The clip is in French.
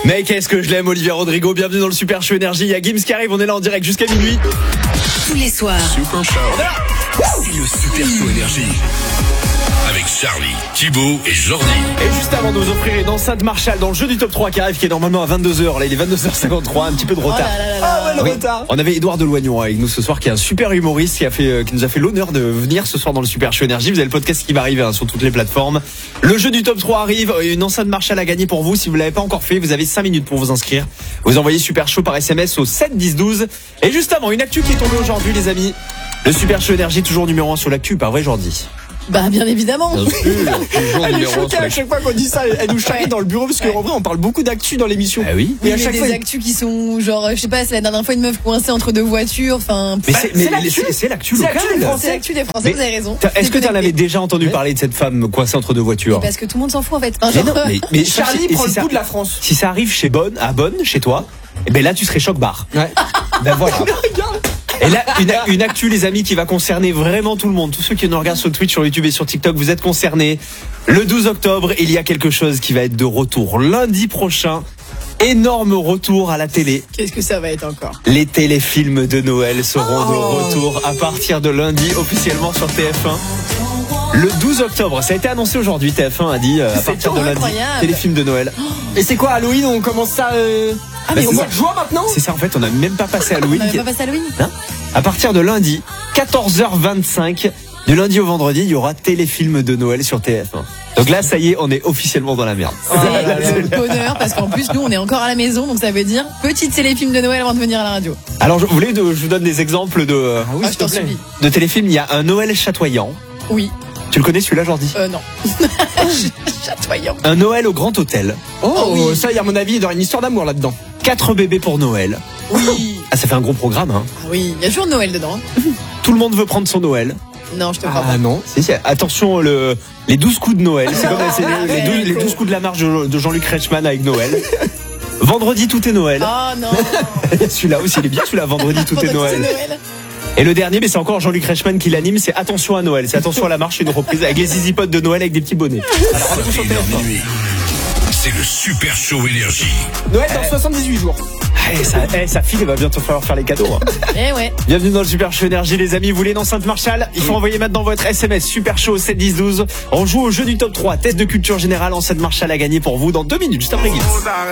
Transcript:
Mais qu'est-ce que je l'aime, Olivia Rodrigo. Bienvenue dans le Super Show Énergie. Il y a Gims qui arrive, on est là en direct jusqu'à minuit. Tous les soirs. Super Show. C'est le Super Show Énergie. Avec Charlie, Thibaut et Jordi. Et juste avant de vous offrir une enceinte Marshall dans le jeu du top 3 qui arrive, qui est normalement à 22h. Là, il est 22h53, un petit peu de retard. Retard. On avait Édouard de Loignon avec nous ce soir, qui est un super humoriste qui nous a fait l'honneur de venir ce soir dans le Super Show Énergie. Vous avez le podcast qui va arriver sur toutes les plateformes. Le jeu du top 3 arrive. Une enceinte Marshall à gagner pour vous. Si vous l'avez pas encore fait, vous avez 5 minutes pour vous inscrire. Vous envoyez Super Show par SMS au 7 10 12. Et juste avant, une actu qui est tombée aujourd'hui, les amis. Le Super Show Énergie, toujours numéro 1 sur l'actu, pas vrai, Jordi? Bah, bien évidemment. Bien sûr, toujours Elle est numéro 1 choquée sur à l'actu. chaque fois qu'on dit ça. Elle nous charrie dans le bureau parce qu'en vrai, on parle beaucoup d'actu dans l'émission. Ah oui. Oui, Et à mais chaque des fois, actus qui sont genre, je sais pas, c'est la dernière fois une meuf coincée entre deux voitures. Enfin, Mais c'est l'actu. c'est l'actu C'est l'actu locale. des Français. c'est l'actu des Français. Mais Vous avez raison. Est-ce que tu en avais Déconnecté. déjà entendu parler de cette femme coincée entre deux voitures? Parce que tout le monde s'en fout en fait. Enfin, Mais genre, non, mais Charlie et prend si le ça- bout de la France. Si ça arrive à Bonn, chez toi, eh ben là tu serais choc-barre. Ouais. Ben voilà. Regarde. Et là, une actu, les amis, qui va concerner vraiment tout le monde. Tous ceux qui nous regardent sur Twitch, sur YouTube et sur TikTok, vous êtes concernés. Le 12 octobre, il y a quelque chose qui va être de retour. Lundi prochain, énorme retour à la télé. Qu'est-ce que ça va être encore? Les téléfilms de Noël seront de retour à partir de lundi, officiellement sur TF1. Le 12 octobre, ça a été annoncé aujourd'hui, TF1 a dit à partir de lundi, incroyable. téléfilm de Noël. Et c'est quoi Halloween? On commence ça. Bah, mais au c'est mois ça. de juin maintenant? C'est ça, en fait, on n'a même pas passé On Halloween. n'avait pas passé Halloween? Hein, à partir de lundi, 14h25, du lundi au vendredi, il y aura téléfilm de Noël sur TF1. Donc là, ça y est, on est officiellement dans la merde. C'est le bonheur parce qu'en plus nous on est encore à la maison, donc ça veut dire petit téléfilm de Noël avant de venir à la radio. Alors, vous voulez que je vous donne des exemples de Ah, je t'en supplie. téléfilms? Il y a un Noël chatoyant. Oui. Tu le connais celui-là, Jordi? Non. Chatoyant. Un Noël au Grand Hôtel. Oh, oui. ça, à mon avis, il y aura une histoire d'amour là-dedans. 4 bébés pour Noël. Oui. Ah, ça fait un gros programme, hein. Ah oui, il y a toujours Noël dedans. Tout le monde veut prendre son Noël. Non, je te crois pas. Ah non. Si, attention, les 12 coups de Noël. C'est comme les 12 coups de la marche de Jean-Luc Reichmann avec Noël. Vendredi, tout est Noël. Oh non. Celui-là aussi, il est bien, celui-là. Vendredi, tout est Vendredi, Noël. c'est Noël. Et le dernier, mais c'est encore Jean-Luc Reichmann qui l'anime, c'est Attention à Noël. C'est Attention à la marche, une reprise avec les zizi potes de Noël avec des petits bonnets. Alors, rendez-vous sur TF1. Minuit. C'est le Super Show Énergie. Noël dans 78 jours. Sa fille, il va bientôt falloir faire les cadeaux. Hein. Eh ouais. Bienvenue dans le Super Show Énergie, les amis. Vous voulez une enceinte Marshall? Il faut envoyer maintenant votre SMS Super Show 7 10 12. On joue au jeu du top 3. Test de culture générale, enceinte Marshall à gagner pour vous dans 2 minutes, juste après Gims.